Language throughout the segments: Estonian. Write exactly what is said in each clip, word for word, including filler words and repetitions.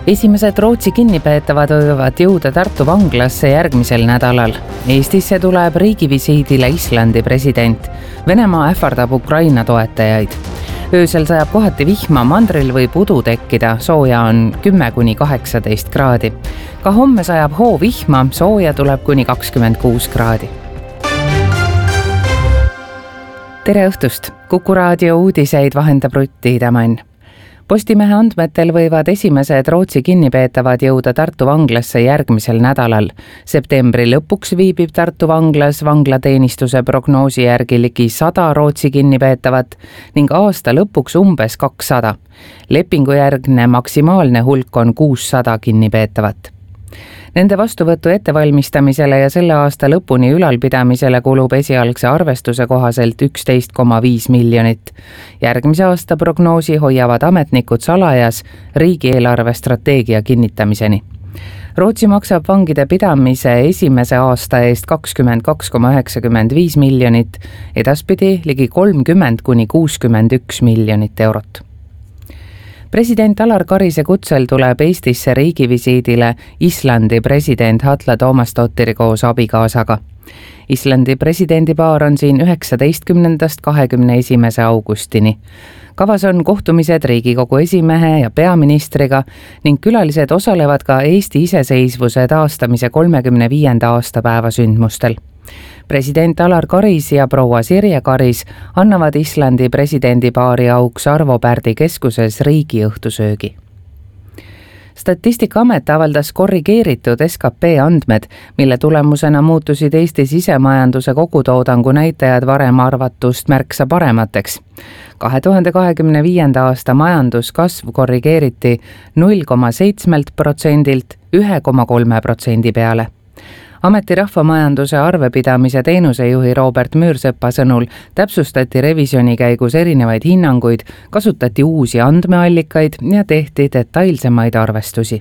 Esimesed Rootsi kinnipeetavad võivad jõuda Tartu vanglasse järgmisel nädalal. Eestisse tuleb riigivisiidile Islandi president. Venemaa ähvardab Ukraina toetajaid. Öösel sajab kohati vihma, mandril võib udu tekkida, sooja on kümme kuni kaheksateist kraadi. Ka homme sajab hoo vihma, sooja tuleb kuni kakskümmend kuus kraadi. Tere õhtust! Kuku raadio uudiseid vahendab Rutti Idamann. Postimehe andmetel võivad esimesed Rootsi kinnipeetavad jõuda Tartu vanglasse järgmisel nädalal. Septembri lõpuks viibib Tartu vanglas vanglateenistuse prognoosi järgi ligi sada Rootsi kinnipeetavat ning aasta lõpuks umbes kakssada. Lepingujärgne maksimaalne hulk on kuussada kinnipeetavat. Nende vastuvõtu ettevalmistamisele ja selle aasta lõpuni ülalpidamisele kulub esialgse arvestuse kohaselt üksteist koma viis miljonit. Järgmise aasta prognoosi hoiavad ametnikud salajas riigieelarve strateegia kinnitamiseni. Rootsi maksab vangide pidamise esimese aasta eest kakskümmend kaks koma üheksakümmend viis miljonit, edaspidi ligi kolmkümmend kuni kuuskümmend üks miljonit eurot. President Alar Karise kutsel tuleb Eestisse riigivisiidile Islandi president Halla Tómasdóttir koos abikaasaga. Islandi presidendipaar on siin üheksateistkümnendast kahekümne esimese augustini. Kavas on kohtumised Riigikogu esimehe ja peaministriga ning külalised osalevad ka Eesti iseseisvuse taastamise kolmekümne viienda aastapäeva sündmustel. President Alar Karis ja proua Sirje Karis annavad Islandi presidendipaari auks Arvo Pärdi keskuses riigiõhtusöögi. Statistikaamet avaldas korrigeeritud S K P andmed, mille tulemusena muutusid Eesti sisemajanduse kogutoodangu näitajad varem arvatust märksa paremateks. kahe tuhande kahekümne viienda aasta majanduskasv korrigeeriti null koma seitse protsendilt ühe koma kolme protsendi peale. Ameti rahvamajanduse arvepidamise teenusejuhi Robert Müürsepa sõnul täpsustati revisjoni käigus erinevaid hinnanguid, kasutati uusi andmeallikaid ja tehti detailsemaid arvestusi.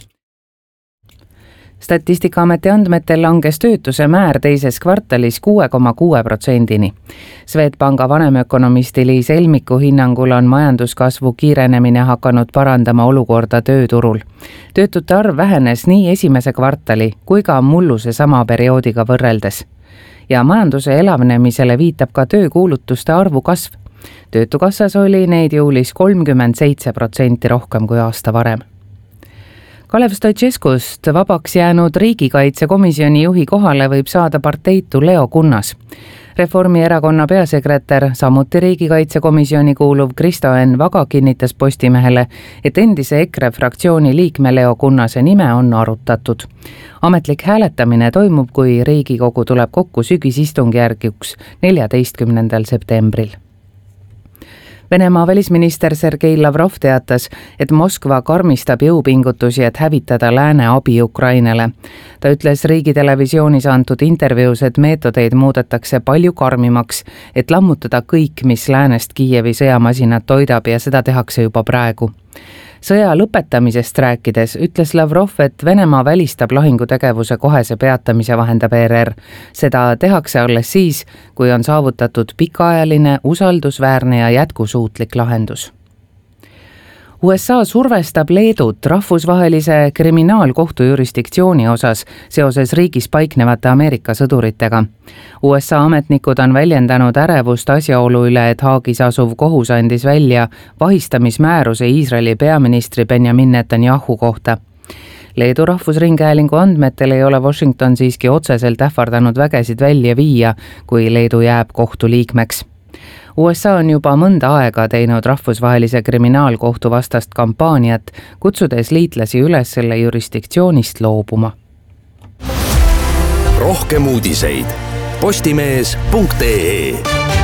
Statistikaameti andmetel langes töötuse määr teises kvartalis kuue koma kuue protsendini. Swedbanka vanemökonomisti Liis Elmiku hinnangul on majanduskasvu kiirenemine hakanud parandama olukorda tööturul. Töötute arv vähenes nii esimese kvartali kui ka mulluse sama perioodiga võrreldes. Ja majanduse elavnemisele viitab ka töökuulutuste arvu kasv. Töötukassas oli neid juulis kolmkümmend seitse protsenti rohkem kui aasta varem. Kalev Stoicescust vabaks jäänud riigikaitsekomisjoni juhi kohale võib saada parteitu Leo Kunnas. Reformierakonna peasekretär, samuti riigikaitsekomisjoni kuuluv Kristo Enn Vaga kinnitas Postimehele, et endise EKRE fraktsiooni liikme Leo Kunnase nime on arutatud. Ametlik hääletamine toimub, kui Riigikogu tuleb kokku sügisistungjärguks neljateistkümnendal septembril. Venemaa välisminister Sergei Lavrov teatas, et Moskva karmistab jõupingutusi, et hävitada lääne abi Ukrainale. Ta ütles riigitelevisioonis antud intervjuus, et meetodeid muudetakse palju karmimaks, et lammutada kõik, mis läänest Kiievi sõjamasinat toidab ja seda tehakse juba praegu. Sõja lõpetamisest rääkides ütles Lavrov, et Venemaa välistab lahingutegevuse kohese peatamise, vahendab E R R. Seda tehakse alles siis, kui on saavutatud pikaajaline, usaldusväärne ja jätkusuutlik lahendus. U S A survestab Leedut rahvusvahelise kriminaalkohtu jurisdiktsiooni osas seoses riigis paiknevate Ameerika sõduritega. U S A ametnikud on väljendanud ärevust asjaolu üle, et Haagis asuv kohus andis välja vahistamismääruse Iisraeli peaministri Benjamin Netanyahu kohta. Leedu rahvusringhäälingu andmetel ei ole Washington siiski otseselt ähvardanud vägesid välja viia, kui Leedu jääb kohtu liikmeks. U S A on juba mõnda aega teinud rahvusvahelise kriminaalkohtu vastast kampaaniat, kutsudes liitlasi üles selle jurisdiktsioonist loobuma. Rohkem uudiseid postimees punkt ee.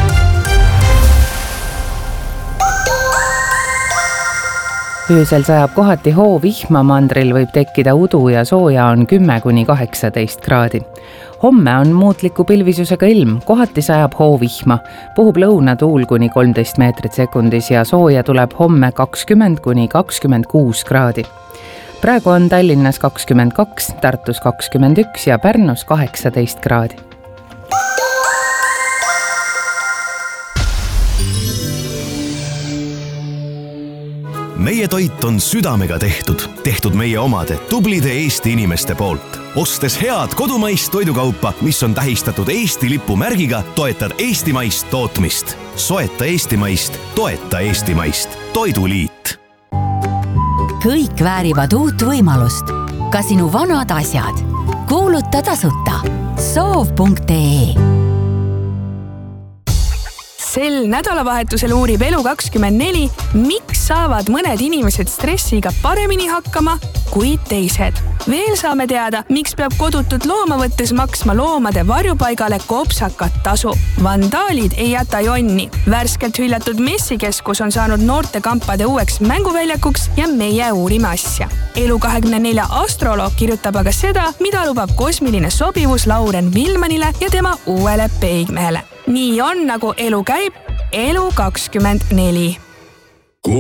Öösel sajab kohati hoo vihma, mandril võib tekkida udu ja sooja on kümme kuni kaheksateist kraadi. Homme on muutliku pilvisusega ilm, kohati sajab hoo vihma, puhub lõunatuul kuni kolmteist meetrit sekundis ja sooja tuleb homme kakskümmend kuni kakskümmend kuus kraadi. Praegu on Tallinnas kakskümmend kaks, Tartus kakskümmend üks ja Pärnus kaheksateist kraadi. meie toit on südamega tehtud, tehtud meie omade tublide Eesti inimeste poolt. Ostes head kodumaist toidukaupa, mis on tähistatud Eesti lipumärgiga, toetad eestimaist tootmist. Soeta eestimaist, toeta eestimaist. Toiduliit. Kõik väärivad uut võimalust. Ka sinu vanad asjad. Kuuluta tasuta. soov punkt ee. Sel nädalavahetusel uurib Elu kakskümmend neli, miks saavad mõned inimesed stressiga paremini hakkama kui teised. Veel saame teada, miks peab kodutut looma võttes maksma loomade varjupaigale kopsakat tasu. Vandaalid ei jäta jonni. Värskelt hüljatud messikeskus on saanud noortekampade uueks mänguväljakuks ja meie uurime asja. Elu kahekümne nelja astroloog kirjutab aga seda, mida lubab kosmiline sobivus Lauren Vilmanile ja tema uuele peigmehele. Nii on, nagu elu käib, Elu kakskümmend neli.